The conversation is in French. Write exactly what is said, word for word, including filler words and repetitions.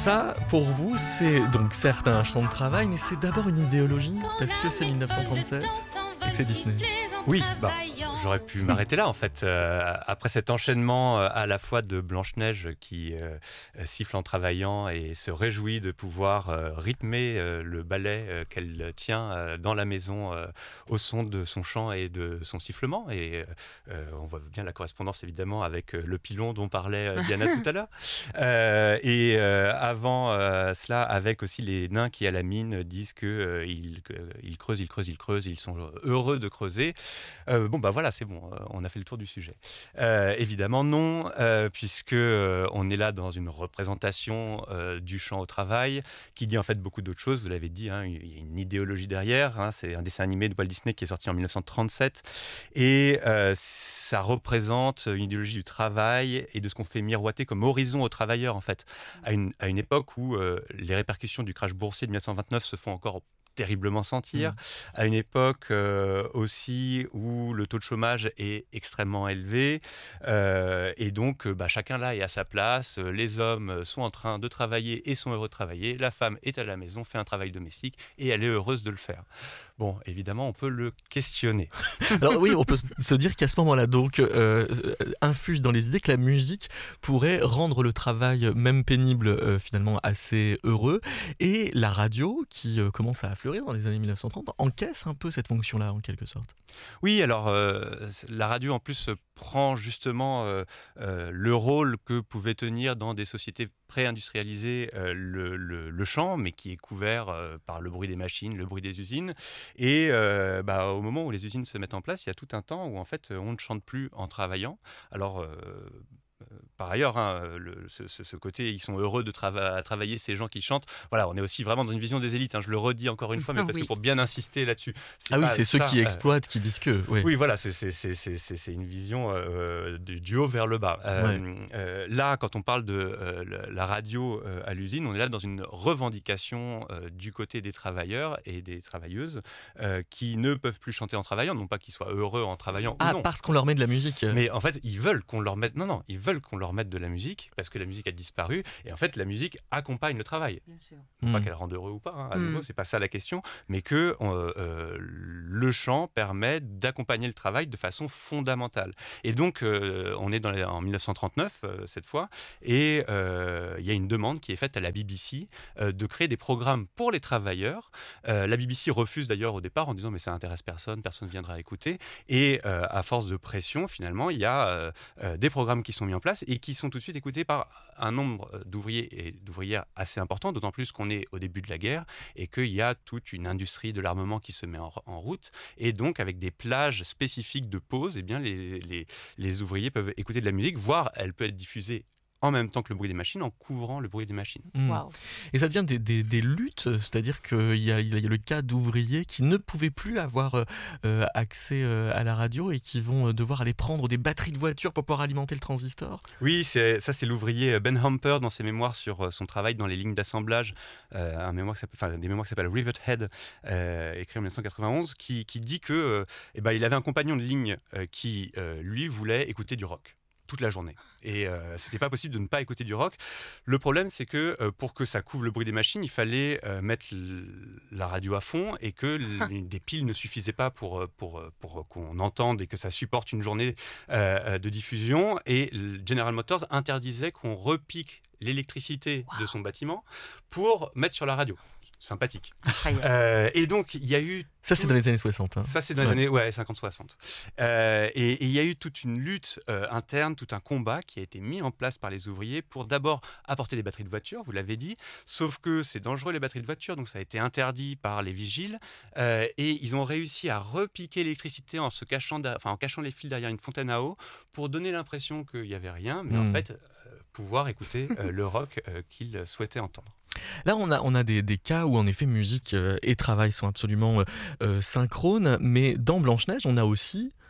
Ça, pour vous, c'est donc certes un champ de travail, mais c'est d'abord une idéologie, parce que c'est dix-neuf cent trente-sept et que c'est Disney. Oui, bah, j'aurais pu m'arrêter là en fait. Euh, après cet enchaînement euh, à la fois de Blanche-Neige qui euh, siffle en travaillant et se réjouit de pouvoir euh, rythmer euh, le ballet euh, qu'elle tient euh, dans la maison euh, au son de son chant et de son sifflement. Et euh, on voit bien la correspondance évidemment avec euh, le pilon dont parlait euh, Diana tout à l'heure. Euh, et euh, avant euh, cela, avec aussi les nains qui à la mine disent que euh, ils, euh, ils creusent, ils creusent, ils creusent, ils sont heureux de creuser. Euh, bon bah voilà, c'est bon, euh, on a fait le tour du sujet. Euh, évidemment non, euh, puisque euh, on est là dans une représentation euh, du chant au travail qui dit en fait beaucoup d'autres choses. Vous l'avez dit, hein, il y a une idéologie derrière. Hein, c'est un dessin animé de Walt Disney qui est sorti en dix-neuf cent trente-sept et euh, ça représente une idéologie du travail et de ce qu'on fait miroiter comme horizon aux travailleurs en fait, à une, à une époque où euh, les répercussions du crash boursier de dix-neuf cent vingt-neuf se font encore terriblement sentir, mmh. à une époque euh, aussi où le taux de chômage est extrêmement élevé euh, et donc bah, chacun là est à sa place, les hommes sont en train de travailler et sont heureux de travailler, la femme est à la maison, fait un travail domestique et elle est heureuse de le faire. Bon, évidemment, on peut le questionner. Alors oui, on peut se dire qu'à ce moment-là, donc, euh, infuse dans les idées que la musique pourrait rendre le travail, même pénible, euh, finalement assez heureux. Et la radio, qui euh, commence à fleurir dans les années dix-neuf cent trente, encaisse un peu cette fonction-là, en quelque sorte. Oui, alors, euh, la radio, en plus, prend justement euh, euh, le rôle que pouvait tenir dans des sociétés pré-industrialisées euh, le, le, le chant, mais qui est couvert euh, par le bruit des machines, le bruit des usines. Et euh, bah, au moment où les usines se mettent en place, il y a tout un temps où en fait on ne chante plus en travaillant. Alors euh, Euh, par ailleurs, hein, le, ce, ce côté, ils sont heureux de trava- travailler, ces gens qui chantent. Voilà, on est aussi vraiment dans une vision des élites. Hein, je le redis encore une fois, mais parce oui. que pour bien insister là-dessus. Ah oui, c'est ça, ceux qui euh, exploitent, qui disent que. Oui, oui voilà, c'est, c'est, c'est, c'est, c'est une vision euh, du, du haut vers le bas. Euh, ouais. euh, là, quand on parle de euh, la radio euh, à l'usine, on est là dans une revendication euh, du côté des travailleurs et des travailleuses euh, qui ne peuvent plus chanter en travaillant, non pas qu'ils soient heureux en travaillant ah, ou non. parce qu'on leur met de la musique. Mais en fait, ils veulent qu'on leur mette. Non, non, ils veulent qu'on leur mette de la musique parce que la musique a disparu. Et en fait, la musique accompagne le travail. Bien sûr. Non Mmh. pas qu'elle rende heureux ou pas. Hein, à Mmh. nouveau, c'est pas ça la question, mais que euh, euh, le chant permet d'accompagner le travail de façon fondamentale. Et donc, euh, on est dans les, en dix-neuf cent trente-neuf euh, cette fois, et il euh, y a une demande qui est faite à la B B C euh, de créer des programmes pour les travailleurs. Euh, la B B C refuse d'ailleurs au départ en disant mais ça intéresse personne, personne ne viendra écouter. Et euh, à force de pression, finalement, il y a euh, euh, des programmes qui sont mis en place et qui sont tout de suite écoutés par un nombre d'ouvriers et d'ouvrières assez important, d'autant plus qu'on est au début de la guerre et qu'il y a toute une industrie de l'armement qui se met en, en route. Et donc, avec des plages spécifiques de pause, eh bien, les, les, les ouvriers peuvent écouter de la musique, voire elle peut être diffusée en même temps que le bruit des machines, en couvrant le bruit des machines. Mmh. Wow. Et ça devient des, des, des luttes, c'est-à-dire qu'il y a, il y a le cas d'ouvriers qui ne pouvaient plus avoir euh, accès euh, à la radio et qui vont devoir aller prendre des batteries de voitures pour pouvoir alimenter le transistor. Oui, c'est, ça c'est l'ouvrier Ben Hamper dans ses mémoires sur son travail dans les lignes d'assemblage, euh, un mémoire qui s'appelle, enfin, des mémoires qui s'appellent Rivethead, euh, écrit en dix-neuf cent quatre-vingt-onze, qui, qui dit que, euh, eh ben, il avait un compagnon de ligne euh, qui, euh, lui, voulait écouter du rock toute la journée. Et euh, c'était pas possible de ne pas écouter du rock. Le problème, c'est que euh, pour que ça couvre le bruit des machines, il fallait euh, mettre l- la radio à fond et que l- des piles ne suffisaient pas pour, pour, pour qu'on entende et que ça supporte une journée euh, de diffusion. Et General Motors interdisait qu'on repique l'électricité wow. de son bâtiment pour mettre sur la radio. Sympathique. Euh, et donc, il y a eu... Ça, c'est dans les années soixante. Hein. Ça, c'est dans les ouais. années ouais, cinquante soixante. Euh, et il y a eu toute une lutte euh, interne, tout un combat qui a été mis en place par les ouvriers pour d'abord apporter des batteries de voiture, vous l'avez dit, sauf que c'est dangereux les batteries de voiture, donc ça a été interdit par les vigiles. Euh, et ils ont réussi à repiquer l'électricité en, se cachant da- enfin, en cachant les fils derrière une fontaine à eau pour donner l'impression qu'il n'y avait rien, mais mmh. en fait, euh, pouvoir écouter euh, le rock euh, qu'ils souhaitaient entendre. Là, on a, on a des, des cas où, en effet, musique euh, et travail sont absolument euh, synchrones, mais dans Blanche-Neige, on a aussi